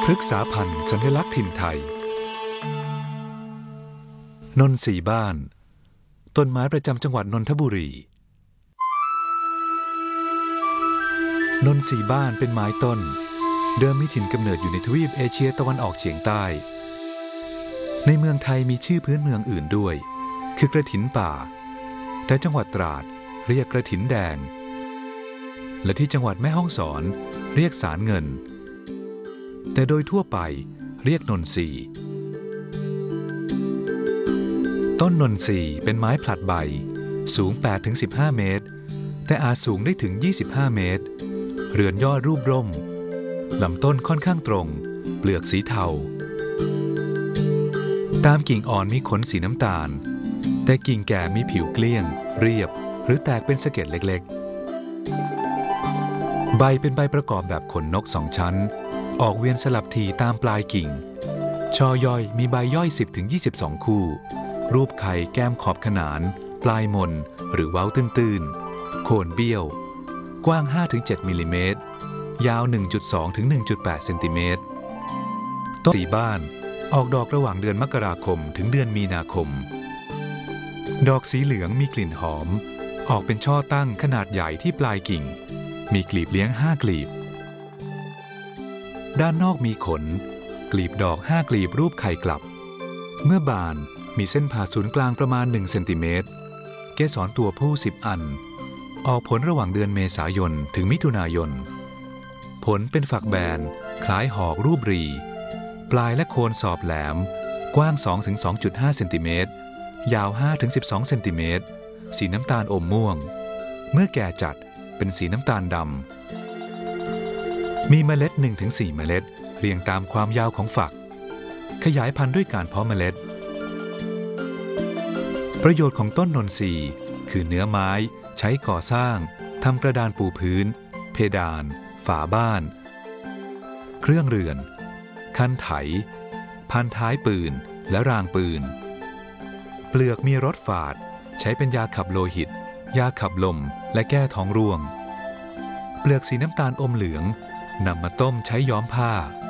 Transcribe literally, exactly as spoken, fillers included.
พฤกษาพันธุ์สัญลักษณ์ถิ่นไทยนนสีบ้านต้นไม้ประจำจังหวัดนนทบุรีนนสีบ้านเป็นไม้ต้นเดิมมีถิ่นกำเนิดอยู่ในทวีปเอเชียตะวันออกเฉียงใต้ในเมืองไทยมีชื่อพื้นเมืองอื่นด้วยคือกระถินป่าแต่จังหวัดตราดเรียกกระถินแดงและที่จังหวัดแม่ฮ่องสอนเรียกสารเงินแต่โดยทั่วไปเรียกนนทรีต้นนนทรีเป็นไม้ผลัดใบสูง แปดถึงสิบห้า เมตรแต่อาจสูงได้ถึง ยี่สิบห้า เมตรเรือนยอดรูปร่มลำต้นค่อนข้างตรงเปลือกสีเทาตามกิ่งอ่อนมีขนสีน้ำตาลแต่กิ่งแก่มีผิวเกลี้ยงเรียบหรือแตกเป็นสะเก็ดเล็กๆใบเป็นใบประกอบแบบขนนกสองชั้นออกเวียนสลับทีตามปลายกิ่งช่อย่อยมีใบย่อย สิบถึงยี่สิบสอง คู่รูปไข่แก้มขอบขนานปลายมนหรือเว้าตื้นๆโคนเบี้ยวกว้าง ห้าถึงเจ็ด มิลลิเมตรยาว หนึ่งจุดสองถึงหนึ่งจุดแปด เซนติเมตรต้นสีบ้านออกดอกระหว่างเดือนมกราคมถึงเดือนมีนาคมดอกสีเหลืองมีกลิ่นหอมออกเป็นช่อตั้งขนาดใหญ่ที่ปลายกิ่งมีกลีบเลี้ยงห้ากลีบด้านนอกมีขนกลีบดอกห้ากลีบรูปไข่กลับเมื่อบานมีเส้นผ่าศูนย์กลางประมาณหนึ่งเซนติเมตรเกสรตัวผู้สิบอันออกผลระหว่างเดือนเมษายนถึงมิถุนายนผลเป็นฝักแบนคล้ายหอกรูปรีปลายและโคนสอบแหลมกว้าง สองถึงสองจุดห้า เซนติเมตรยาว ห้าถึงสิบสอง เซนติเมตรสีน้ำตาลอมม่วงเมื่อแก่จัดเป็นสีน้ำตาลดำมีเมล็ด หนึ่งถึงสี่ เมล็ดเรียงตามความยาวของฝักขยายพันธุ์ด้วยการเพาะเมล็ดประโยชน์ของต้นนนทรีคือเนื้อไม้ใช้ก่อสร้างทำกระดานปูพื้นเพดานฝาบ้านเครื่องเรือนคันไถพันท้ายปืนและรางปืนเปลือกมีรสฝาดใช้เป็นยาขับโลหิตยาขับลมและแก้ท้องร่วงเปลือกสีน้ำตาลอมเหลืองนำมาต้มใช้ย้อมผ้า